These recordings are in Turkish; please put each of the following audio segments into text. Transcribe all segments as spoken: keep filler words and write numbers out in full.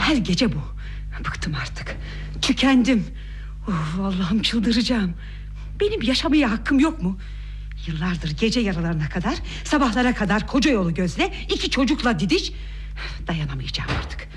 Her gece bu. Bıktım artık. Tükendim. Of, Allah'ım çıldıracağım. Benim yaşamaya hakkım yok mu? Yıllardır gece yarılarına kadar, sabahlara kadar koca yolu gözle, iki çocukla didiş. Dayanamayacağım artık.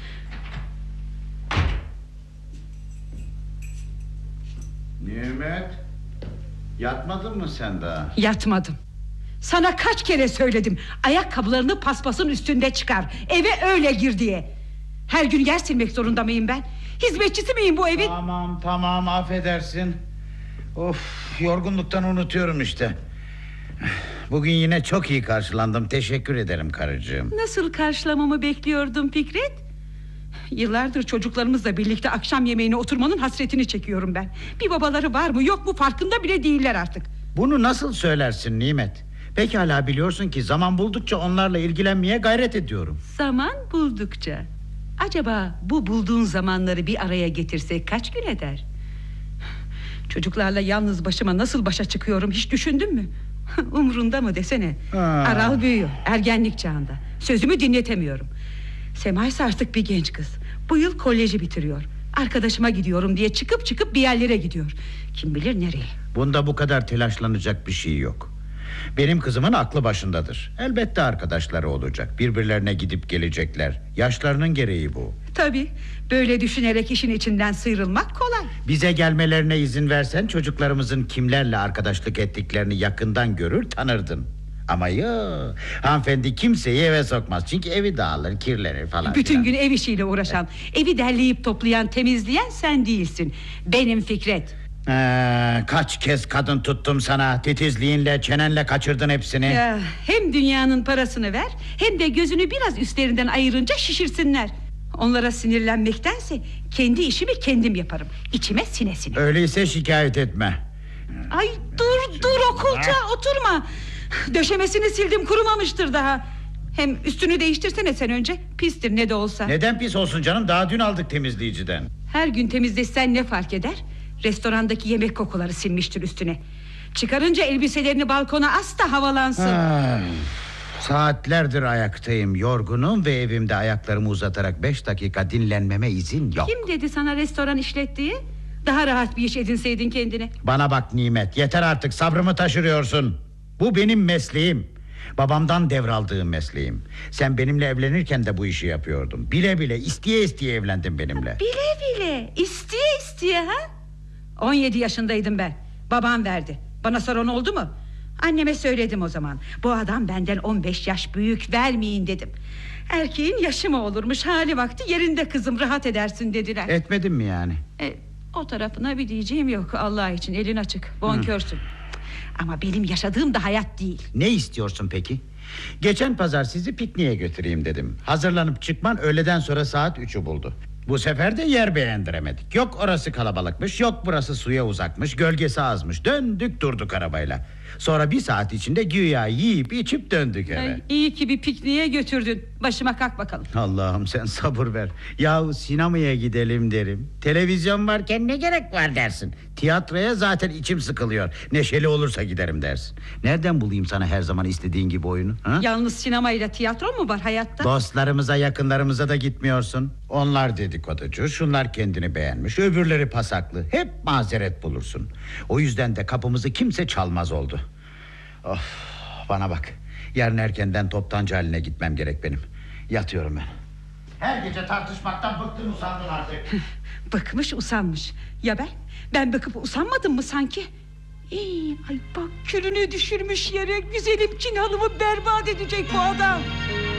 Nimet, yatmadın mı sen daha? Yatmadım. Sana kaç kere söyledim, ayakkabılarını paspasın üstünde çıkar, eve öyle gir diye. Her gün yer silmek zorunda mıyım ben? Hizmetçisi miyim bu evin? Tamam tamam, affedersin. Of, yorgunluktan unutuyorum işte. Bugün yine çok iyi karşılandım, teşekkür ederim karıcığım. Nasıl karşılamamı bekliyordun Fikret? Yıllardır çocuklarımızla birlikte akşam yemeğine oturmanın hasretini çekiyorum ben. Bir babaları var mı yok mu farkında bile değiller artık. Bunu nasıl söylersin Nimet? Pekala biliyorsun ki zaman buldukça onlarla ilgilenmeye gayret ediyorum. Zaman buldukça. Acaba bu bulduğun zamanları bir araya getirsek kaç gün eder? Çocuklarla yalnız başıma nasıl başa çıkıyorum hiç düşündün mü? Umrunda mı desene. Ha. Aral büyüyor, ergenlik çağında. Sözümü dinletemiyorum. Sema ise artık bir genç kız. Bu yıl koleji bitiriyor. Arkadaşıma gidiyorum diye çıkıp çıkıp bir yerlere gidiyor. Kim bilir nereye. Bunda bu kadar telaşlanacak bir şey yok. Benim kızımın aklı başındadır. Elbette arkadaşları olacak. Birbirlerine gidip gelecekler. Yaşlarının gereği bu. Tabii, böyle düşünerek işin içinden sıyrılmak kolay. Bize gelmelerine izin versen çocuklarımızın kimlerle arkadaşlık ettiklerini yakından görür tanırdın. Ama yok, hanımefendi kimseyi eve sokmaz. Çünkü evi dağılır, kirlenir falan Bütün filan. gün ev işiyle uğraşan, evi derleyip toplayan, temizleyen sen değilsin. Benim Fikret. Ee, kaç kez kadın tuttum sana. Titizliğinle, çenenle kaçırdın hepsini. Ya, hem dünyanın parasını ver, hem de gözünü biraz üstlerinden ayırınca şişirsinler. Onlara sinirlenmektense kendi işimi kendim yaparım. İçime sine sine. Öyleyse şikayet etme. Ay dur dur okulca, oturma. Döşemesini sildim, kurumamıştır daha. Hem üstünü değiştirsene sen önce. Pistir ne de olsa. Neden pis olsun canım, daha dün aldık temizleyiciden. Her gün temizleşsen ne fark eder? Restorandaki yemek kokuları sinmiştir üstüne. Çıkarınca elbiselerini balkona as da havalansın. Ah, saatlerdir ayaktayım, yorgunum ve evimde ayaklarımı uzatarak beş dakika dinlenmeme izin yok. Kim dedi sana restoran işlet diye? Daha rahat bir iş edinseydin kendine. Bana bak Nimet, yeter artık, sabrımı taşırıyorsun. Bu benim mesleğim. Babamdan devraldığım mesleğim. Sen benimle evlenirken de bu işi yapıyordum. Bile bile, isteye isteye evlendin benimle. Bile bile, isteye isteye ha? on yedi yaşındaydım ben. Babam verdi. Bana soran oldu mu? Anneme söyledim o zaman. Bu adam benden on beş yaş büyük, vermeyin dedim. Erkeğin yaşı mı olurmuş, hali vakti yerinde kızım, rahat edersin dediler. Etmedin mi yani? E, o tarafına bir diyeceğim yok, Allah için elin açık, bonkörsün. Hı. Ama benim yaşadığım da hayat değil. Ne istiyorsun peki? Geçen pazar sizi pikniğe götüreyim dedim. Hazırlanıp çıkman öğleden sonra saat üçü buldu. Bu sefer de yer beğendiremedik. Yok orası kalabalıkmış, yok burası suya uzakmış, gölgesi azmış. Döndük durduk arabayla. Sonra bir saat içinde güya yiyip içip döndük eve. Ay, iyi ki bir pikniğe götürdün. Başıma kalk bakalım. Allah'ım sen sabır ver. Yahu sinemaya gidelim derim. Televizyon varken ne gerek var dersin. Tiyatroya zaten içim sıkılıyor. Neşeli olursa giderim dersin. Nereden bulayım sana her zaman istediğin gibi oyunu? Ha? Yalnız sinemayla tiyatro mu var hayatta? Dostlarımıza, yakınlarımıza da gitmiyorsun. Onlar dedikoducu, şunlar kendini beğenmiş, öbürleri pasaklı. Hep mazeret bulursun. O yüzden de kapımızı kimse çalmaz oldu. Of, bana bak. Yarın erkenden toptancı haline gitmem gerek benim. Yatıyorum ben. Her gece tartışmaktan bıktım, usandım artık. Bıkmış usanmış. Ya ben? Ben bıkıp usanmadım mı sanki? İyi, ay bak külünü düşürmüş yere, güzelim Çin Hanım'ı berbat edecek bu adam.